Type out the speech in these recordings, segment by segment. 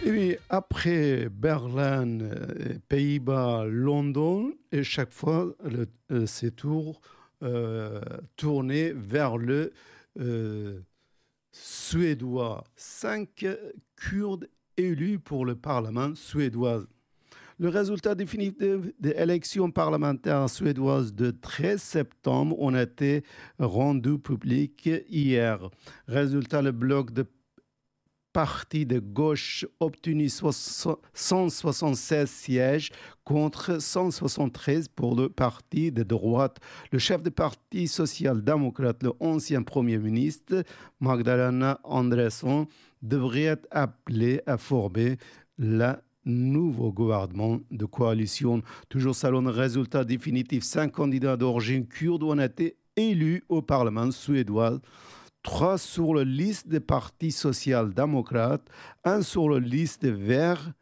Et puis, après Berlin, Pays-Bas, London, et chaque fois, ces tours tournaient vers le euh, suédois. 5 Kurdes élus pour le Parlement suédois. Le résultat définitif des élections parlementaires suédoises de 13 septembre ont été rendu public hier. Résultat, le bloc de parti de gauche obtenu 176 sièges contre 173 pour le parti de droite. Le chef du parti social-démocrate, le ancien Premier ministre, Magdalena Andersson, devrait être appelé à former la nouveau gouvernement de coalition. Toujours selon le résultat définitif, 5 candidats d'origine kurde ont été élus au Parlement suédois. 3 sur la liste des partis social-démocrates, 1 sur la liste des Verts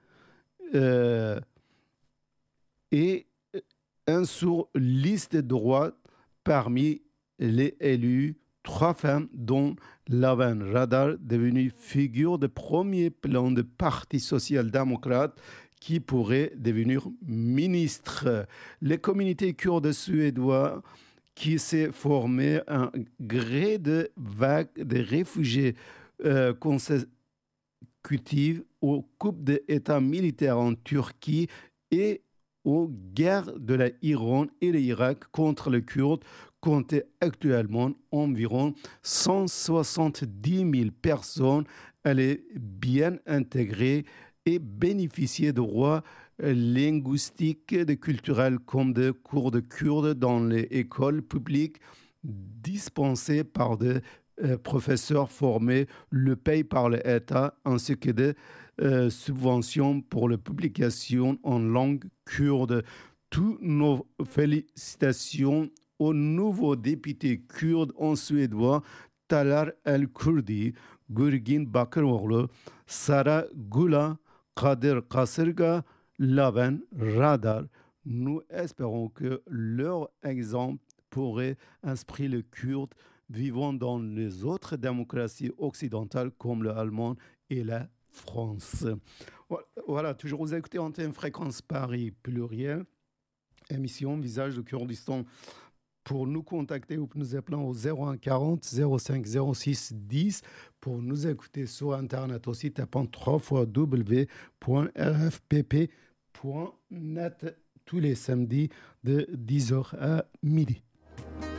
et 1 sur la liste de droite. Parmi les élus, 3 femmes, dont Laven Radar, devenue figure de premier plan du Parti social-démocrate, qui pourrait devenir ministre. Les communautés kurdes suédoises qui s'est formé un gré de vagues de réfugiés consécutives aux coupes d'État militaires en Turquie et aux guerres de l'Iran et l'Irak contre les Kurdes, comptent actuellement environ 170 000 personnes. Elle est bien intégrée et bénéficier de droits linguistiques et culturels comme des cours de kurde dans les écoles publiques dispensés par des professeurs formés, le paye par l'État, ainsi que des subventions pour les publications en langue kurde. Toutes nos félicitations au nouveau député kurde en suédois, Talar El-Kurdi, Gurgin Bakıroğlu, Sara Gula, Kadir Kasırga, Laven Radar. Nous espérons que leur exemple pourrait inspirer les Kurdes vivant dans les autres démocraties occidentales comme l'Allemagne et la France. Voilà, toujours vous écoutez Antenne Fréquence Paris pluriel, émission Visage du Kurdistan. Pour nous contacter ou nous appeler au 01 40 05 06 10. Pour nous écouter sur Internet aussi, tapant 3 fois www.rfpp.net tous les samedis de 10h à midi.